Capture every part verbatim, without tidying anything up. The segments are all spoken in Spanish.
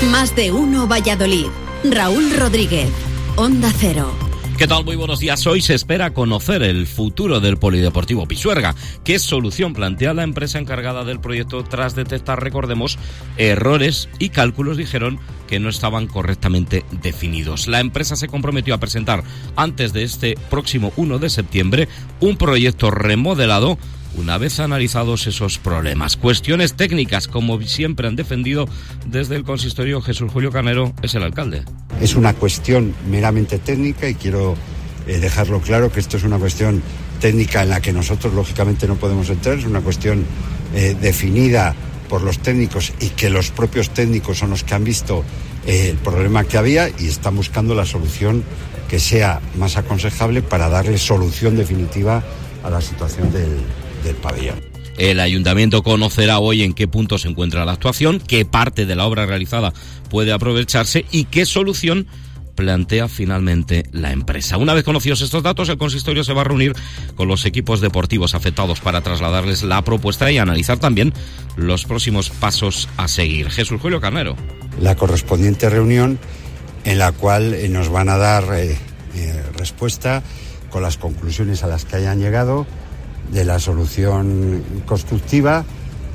Más de uno Valladolid. Raúl Rodríguez, Onda Cero. ¿Qué tal? Muy buenos días. Hoy se espera conocer el futuro del Polideportivo Pisuerga. ¿Qué solución plantea la empresa encargada del proyecto tras detectar, recordemos, errores y cálculos, dijeron, que no estaban correctamente definidos? La empresa se comprometió a presentar antes de este próximo uno de septiembre un proyecto remodelado una vez analizados esos problemas. Cuestiones técnicas, como siempre han defendido desde el consistorio. Jesús Julio Carnero es el alcalde. Es una cuestión meramente técnica y quiero eh, dejarlo claro que esto es una cuestión técnica en la que nosotros lógicamente no podemos entrar. Es una cuestión eh, definida por los técnicos y que los propios técnicos son los que han visto eh, el problema que había y están buscando la solución que sea más aconsejable para darle solución definitiva a la situación del del pabellón. El ayuntamiento conocerá hoy en qué punto se encuentra la actuación, qué parte de la obra realizada puede aprovecharse y qué solución plantea finalmente la empresa. Una vez conocidos estos datos, el consistorio se va a reunir con los equipos deportivos afectados para trasladarles la propuesta y analizar también los próximos pasos a seguir. Jesús Julio Carnero. La correspondiente reunión en la cual eh, nos van a dar eh, eh, respuesta con las conclusiones a las que hayan llegado de la solución constructiva,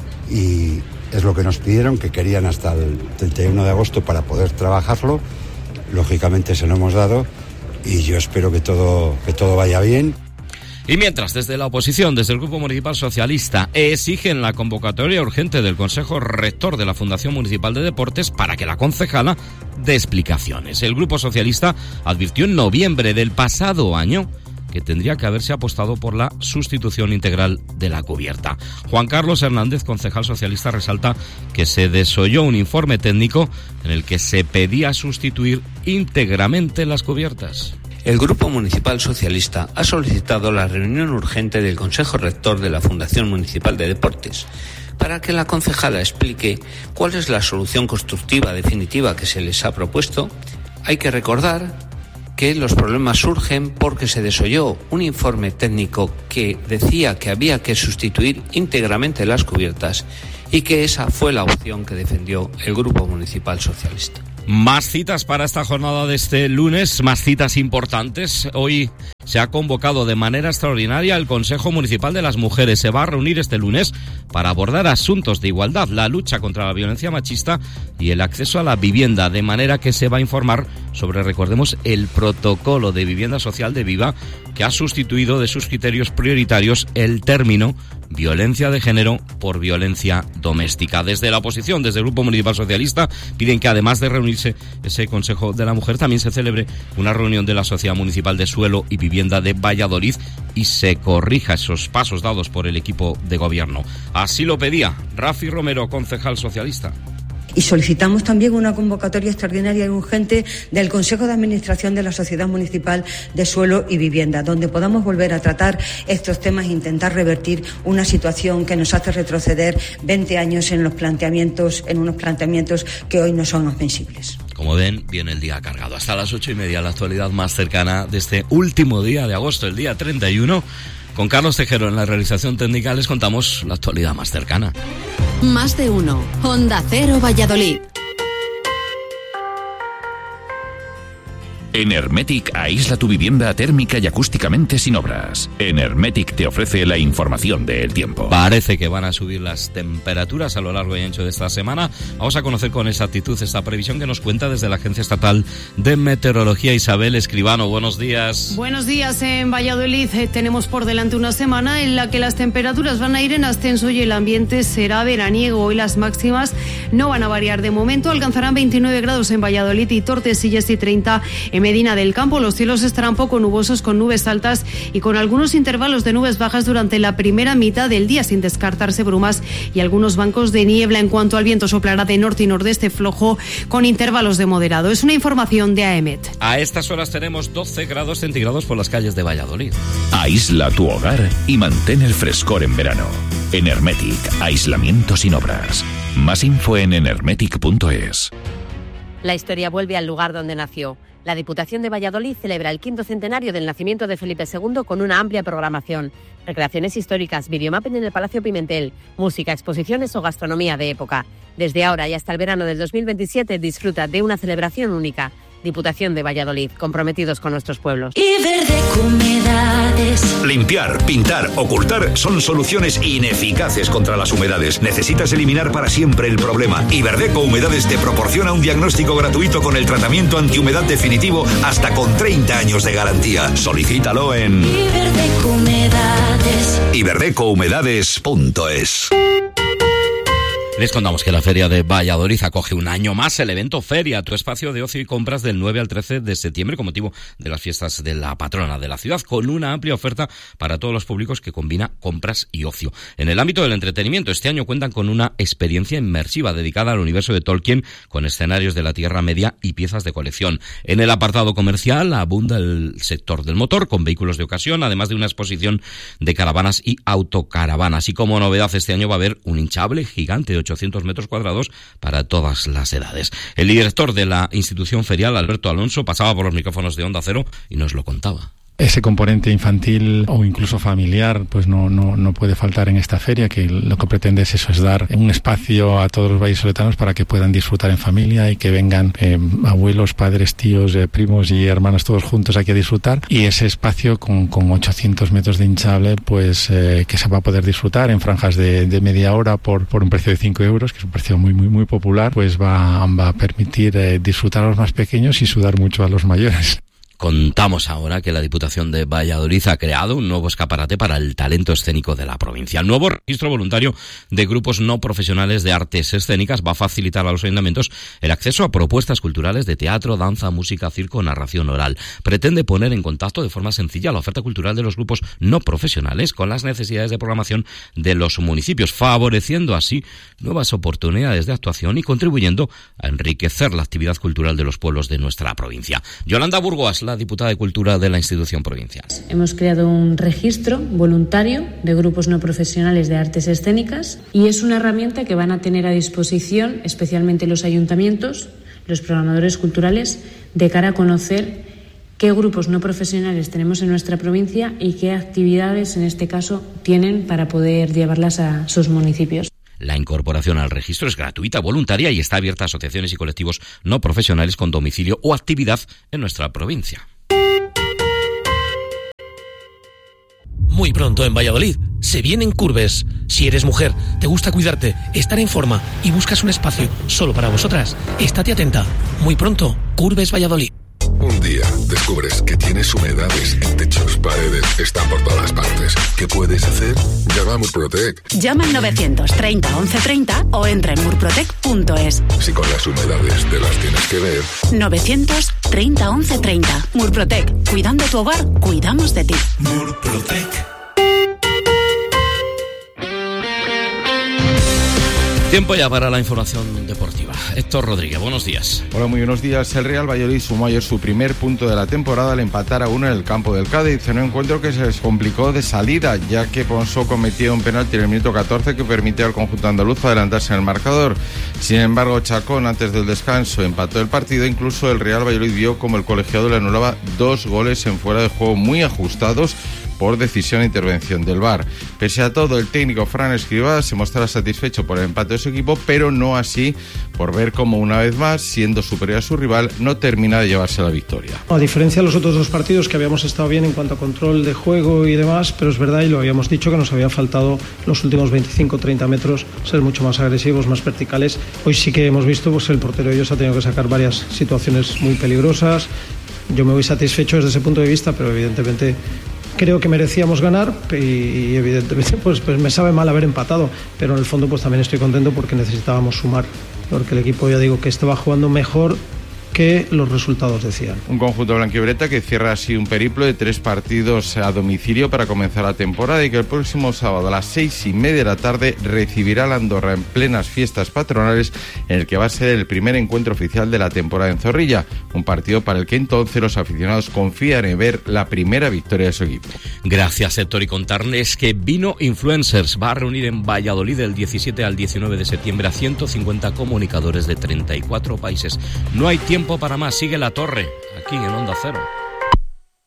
y es lo que nos pidieron, que querían hasta el treinta y uno de agosto para poder trabajarlo. Lógicamente se lo hemos dado y yo espero que todo, que todo vaya bien. Y mientras, desde la oposición, desde el Grupo Municipal Socialista, exigen la convocatoria urgente del Consejo Rector de la Fundación Municipal de Deportes para que la concejala dé explicaciones. El Grupo Socialista advirtió en noviembre del pasado año que tendría que haberse apostado por la sustitución integral de la cubierta. Juan Carlos Hernández, concejal socialista, resalta que se desoyó un informe técnico en el que se pedía sustituir íntegramente las cubiertas. El Grupo Municipal Socialista ha solicitado la reunión urgente del Consejo Rector de la Fundación Municipal de Deportes para que la concejala explique cuál es la solución constructiva definitiva que se les ha propuesto. Hay que recordar que los problemas surgen porque se desoyó un informe técnico que decía que había que sustituir íntegramente las cubiertas y que esa fue la opción que defendió el Grupo Municipal Socialista. Más citas para esta jornada de este lunes, más citas importantes. Hoy se ha convocado de manera extraordinaria el Consejo Municipal de las Mujeres. Se va a reunir este lunes para abordar asuntos de igualdad, la lucha contra la violencia machista y el acceso a la vivienda, de manera que se va a informar sobre, recordemos, el protocolo de vivienda social de Viva, que ha sustituido de sus criterios prioritarios el término violencia de género por violencia doméstica. Desde la oposición, desde el Grupo Municipal Socialista, piden que además de reunirse ese Consejo de la Mujer, también se celebre una reunión de la Sociedad Municipal de Suelo y Vivienda de Valladolid y se corrija esos pasos dados por el equipo de gobierno. Así lo pedía Rafi Romero, concejal socialista. Y solicitamos también una convocatoria extraordinaria y urgente del Consejo de Administración de la Sociedad Municipal de Suelo y Vivienda, donde podamos volver a tratar estos temas e intentar revertir una situación que nos hace retroceder veinte años en los planteamientos, en unos planteamientos que hoy no son admisibles. Como ven, viene el día cargado. Hasta las ocho y media, la actualidad más cercana de este último día de agosto, el día treinta y uno. Con Carlos Tejero en la realización técnica les contamos la actualidad más cercana. Más de uno. Onda Cero Valladolid. En Hermetic aísla tu vivienda térmica y acústicamente sin obras. En Hermetic te ofrece la información del tiempo. Parece que van a subir las temperaturas a lo largo y ancho de esta semana. Vamos a conocer con exactitud esta previsión que nos cuenta desde la Agencia Estatal de Meteorología. Isabel Escribano, buenos días. Buenos días. En Valladolid eh, tenemos por delante una semana en la que las temperaturas van a ir en ascenso y el ambiente será veraniego. Hoy las máximas no van a variar. De momento alcanzarán veintinueve grados en Valladolid y Tordesillas y treinta en Medina del Campo. Los cielos estarán poco nubosos con nubes altas y con algunos intervalos de nubes bajas durante la primera mitad del día, sin descartarse brumas y algunos bancos de niebla. En cuanto al viento, soplará de norte y nordeste flojo con intervalos de moderado. Es una información de AEMET. A estas horas tenemos doce grados centígrados por las calles de Valladolid. Aísla tu hogar y mantén el frescor en verano. En Hermetic, aislamiento sin obras. Más info en enermetic punto es. La historia vuelve al lugar donde nació. La Diputación de Valladolid celebra el quinto centenario del nacimiento de Felipe segundo con una amplia programación. Recreaciones históricas, videomapping en el Palacio Pimentel, música, exposiciones o gastronomía de época. Desde ahora y hasta el verano del dos mil veintisiete disfruta de una celebración única. Diputación de Valladolid, comprometidos con nuestros pueblos. Iberdeco Humedades. Limpiar, pintar, ocultar son soluciones ineficaces contra las humedades. Necesitas eliminar para siempre el problema. Iberdeco Humedades te proporciona un diagnóstico gratuito con el tratamiento antihumedad definitivo hasta con treinta años de garantía. Solicítalo en Iberdeco Humedades. iberdeco humedades punto es. Les contamos que la Feria de Valladolid acoge un año más el evento Feria, tu espacio de ocio y compras del nueve al trece de septiembre con motivo de las fiestas de la patrona de la ciudad, con una amplia oferta para todos los públicos que combina compras y ocio. En el ámbito del entretenimiento, este año cuentan con una experiencia inmersiva dedicada al universo de Tolkien, con escenarios de la Tierra Media y piezas de colección. En el apartado comercial abunda el sector del motor, con vehículos de ocasión, además de una exposición de caravanas y autocaravanas. Y como novedad, este año va a haber un hinchable gigante de ochocientos metros cuadrados para todas las edades. El director de la institución ferial, Alberto Alonso, pasaba por los micrófonos de Onda Cero y nos lo contaba. Ese componente infantil o incluso familiar pues no, no, no puede faltar en esta feria, que lo que pretende es eso, es dar un espacio a todos los vallisoletanos para que puedan disfrutar en familia y que vengan eh, abuelos, padres, tíos, eh, primos y hermanos todos juntos aquí a disfrutar, y ese espacio con, con ochocientos metros de hinchable pues eh, que se va a poder disfrutar en franjas de, de media hora por, por un precio de cinco euros, que es un precio muy muy muy popular, pues va, va a permitir eh, disfrutar a los más pequeños y sudar mucho a los mayores. Contamos ahora que la Diputación de Valladolid ha creado un nuevo escaparate para el talento escénico de la provincia. El nuevo registro voluntario de grupos no profesionales de artes escénicas va a facilitar a los ayuntamientos el acceso a propuestas culturales de teatro, danza, música, circo, narración oral. Pretende poner en contacto de forma sencilla la oferta cultural de los grupos no profesionales con las necesidades de programación de los municipios, favoreciendo así nuevas oportunidades de actuación y contribuyendo a enriquecer la actividad cultural de los pueblos de nuestra provincia. Yolanda Burgos, la diputada de Cultura de la institución provincial. Hemos creado un registro voluntario de grupos no profesionales de artes escénicas y es una herramienta que van a tener a disposición especialmente los ayuntamientos, los programadores culturales, de cara a conocer qué grupos no profesionales tenemos en nuestra provincia y qué actividades, en este caso, tienen para poder llevarlas a sus municipios. La incorporación al registro es gratuita, voluntaria y está abierta a asociaciones y colectivos no profesionales con domicilio o actividad en nuestra provincia. Muy pronto en Valladolid se vienen Curves. Si eres mujer, te gusta cuidarte, estar en forma y buscas un espacio solo para vosotras, estate atenta. Muy pronto, Curves Valladolid. Un día descubres que tienes humedades en techos, paredes, están por todas partes. ¿Qué puedes hacer? Llama a Murprotec. Llama al novecientos treinta once treinta o entra en murprotec punto es. Si con las humedades te las tienes que ver. novecientos treinta once treinta. Murprotec. Cuidando tu hogar, cuidamos de ti. Murprotec. Tiempo ya para la información deportiva. Héctor Rodríguez, buenos días. Hola, muy buenos días. El Real Valladolid sumó ayer su primer punto de la temporada al empatar a uno en el campo del Cádiz, en un encuentro que se les complicó de salida, ya que Ponso cometió un penalti en el minuto catorce que permitió al conjunto andaluz adelantarse en el marcador. Sin embargo, Chacón, antes del descanso, empató el partido. Incluso el Real Valladolid vio como el colegiado le anulaba dos goles en fuera de juego muy ajustados por decisión e intervención del V A R. Pese a todo, el técnico Fran Escribá se mostraba satisfecho por el empate de su equipo, pero no así por ver cómo una vez más, siendo superior a su rival, no termina de llevarse la victoria. A diferencia de los otros dos partidos que habíamos estado bien en cuanto a control de juego y demás, pero es verdad, y lo habíamos dicho, que nos había faltado los últimos veinticinco treinta metros ser mucho más agresivos, más verticales. Hoy sí que hemos visto, pues el portero de ellos ha tenido que sacar varias situaciones muy peligrosas. Yo me voy satisfecho desde ese punto de vista, pero evidentemente creo que merecíamos ganar y evidentemente pues, pues me sabe mal haber empatado, pero en el fondo pues también estoy contento porque necesitábamos sumar, porque el equipo, ya digo, que estaba jugando mejor que los resultados decían. Un conjunto blanquivioleta que cierra así un periplo de tres partidos a domicilio para comenzar la temporada y que el próximo sábado a las seis y media de la tarde recibirá a la Andorra en plenas fiestas patronales, en el que va a ser el primer encuentro oficial de la temporada en Zorrilla, un partido para el que entonces los aficionados confían en ver la primera victoria de su equipo. Gracias, Héctor, y contarles que Vino Influencers va a reunir en Valladolid del diecisiete al diecinueve de septiembre a ciento cincuenta comunicadores de treinta y cuatro países. No hay tiempo para más, sigue La Torre. aquí en Onda Cero.